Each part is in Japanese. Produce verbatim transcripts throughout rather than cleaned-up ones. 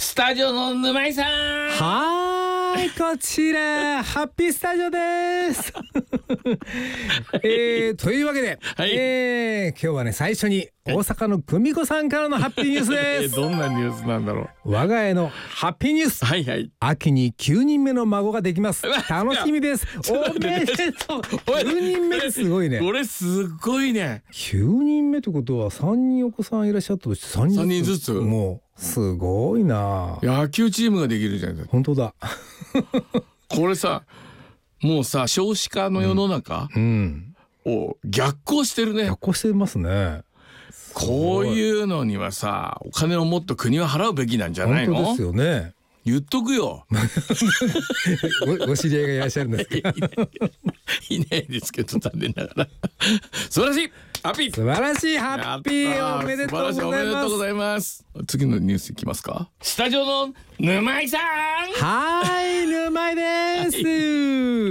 スタジオの沼井さん。 はーい、こちらハッピースタジオですえー、というわけで、 はい、 えー、今日はね最初に大阪の久美子さんからのハッピーニュースですどんなニュースなんだろう。我が家のハッピーニュース。 はいはい。 秋にきゅうにんめの孫ができます。楽しみです。おめでとう。きゅうにんめってすごいね。 これすごいね。 きゅうにんめってことはさんにんお子さんいらっしゃったとしてさんにんずつ。 さんにんずつ。 もうすごいな。 野球チームができるじゃん。 本当だこれさ、もうさ少子化の世の中を逆行してるね。 逆行してますね。 こういうのにはさお金をもっと国は払うべきなんじゃないの。 本当ですよね。 言っとくよご, ご知り合いがいらっしゃるんですか。 いないですけど残念ながら素晴らしいハッピー、 素晴らしいハッピー、おめでとうございます。 おめでとうございます。次のニュースいきますか。スタジオの沼井さん。 はい沼井です、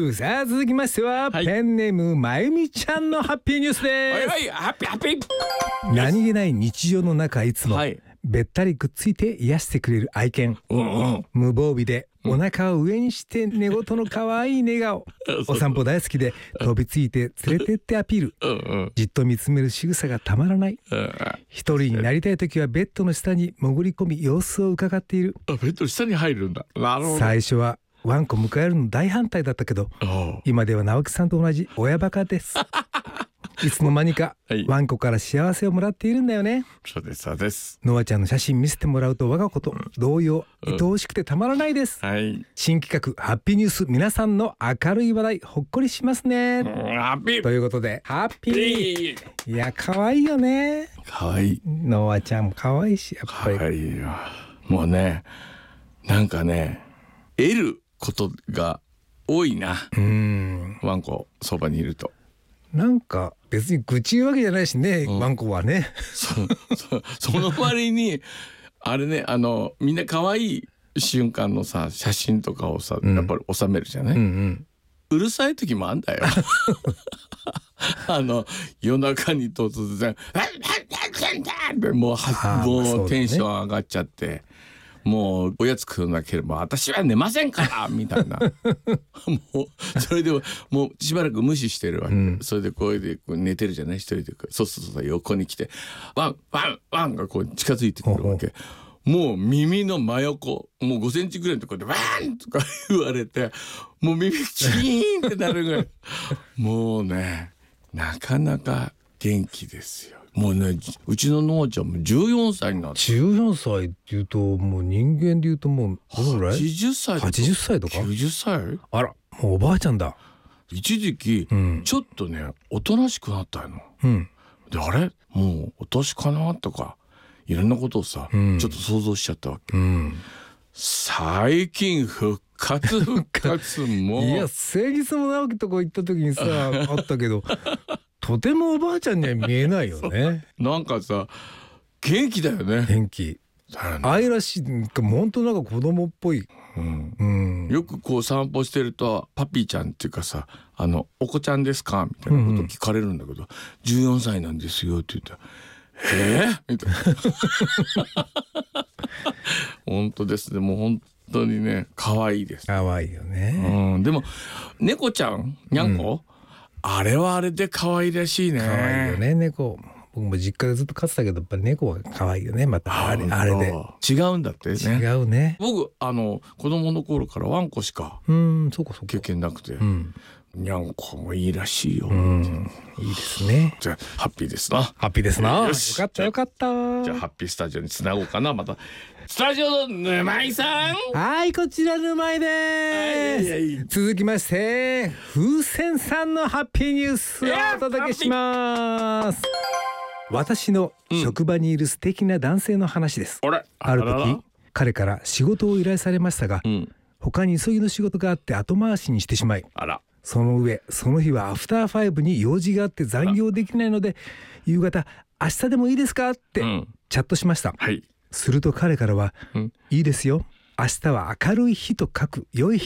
はい、さあ続きましては、はい、ペンネームまゆみちゃんのハッピーニュースです。 はいはい、ハッピーハッピー。 何気ない日常の中いつも、はい、べったりくっついて癒してくれる愛犬、うんうん、無防備でお腹を上にして寝言の可愛い寝顔お散歩大好きで飛びついて連れてってアピール、うんうん、じっと見つめる仕草がたまらない、うん、一人になりたい時はベッドの下に潜り込み様子を伺っている。 あ、ベッドの下に入るんだ。なるほど。 最初はワンコ迎えるの大反対だったけど今では直樹さんと同じ親バカですいつの間にかワンコから幸せをもらっているんだよね。 そうですそうです。 ノアちゃんの写真見せてもらうと我が子と同様、うん、愛おしくてたまらないです、はい、新企画ハッピーニュース、皆さんの明るい話題ほっこりしますね、うん、 ハッピーということでハッピー。いや可愛いよね。 可愛い。 ノアちゃんも可愛いしやっぱり可愛いよ。もうねなんかね得ることが多いな。うん、ワンコそばにいるとなんか別に愚痴言うわけじゃないしね、うん、ワンコはねそ, そ, その割にあれね、あのみんな可愛い瞬間のさ写真とかをさ、うん、やっぱり収めるじゃない、うんうん、うるさい時もあんだよあの夜中に突然もうはもうテンション上がっちゃって、もうおやつ食うなければ私は寝ませんからみたいなもうそれでもうしばらく無視してるわけ、うん、それでこうでこう寝てるじゃない一人で。そうそうそう横に来てワンワンワンがこう近づいてくるわけ。もう耳の真横もうごセンチぐらいのところでワンとか言われてもう耳チーンってなるぐらいもうねなかなか元気ですよ。もうねうちのノアちゃんもじゅうよんさいになって。 じゅうよんさいっていうともう人間でいうともうどのぐらい？はちじゅっさいとかはちじゅっさいとかきゅうじゅっさい。あらもうおばあちゃんだ。 一時期、うん、ちょっとねおとなしくなったの、うん、であれもうお年かなとかいろんなことをさ、うん、ちょっと想像しちゃったわけ、うん、最近復活復活もいや先日も直樹とこ行った時にさあったけどとてもおばあちゃんには見えないよねなんかさ元気だよね。 元気愛らしい。本当なんか子供っぽい、うんうん、よくこう散歩してるとパピーちゃんっていうかさあのお子ちゃんですかみたいなこと聞かれるんだけど、うんうん、じゅうよんさいなんですよって言ったらえー、みたいな本当ですね。もう本当にね可愛いです。可愛いよね、うん、でも猫ちゃんにゃんこ、うん、あれはあれで可愛らしいね。可愛いよね猫。僕も実家でずっと飼ってたけどやっぱ猫は可愛いよね。またあれあれで違うんだってね。違うね。僕あの子供の頃からワンコしか経験なくて、うん、にゃんこもいいらしいよ、うん、いいですね。じゃあハッピーですな。ハッピーですな。よかったよかった。じゃあハッピースタジオにつなごうかな。またスタジオの沼井さん。はいこちら沼井です、はい、続きまして風船さんのハッピーニュースをお届けします。私の職場にいる素敵な男性の話です、うん、ある時彼から仕事を依頼されましたが、うん、他に急ぎの仕事があって後回しにしてしまい、あらその上その日はアフターファイブに用事があって残業できないので夕方明日でもいいですかってチャットしました、うんはい、すると彼からは、うん、いいですよ明日は明るい日と書く良い日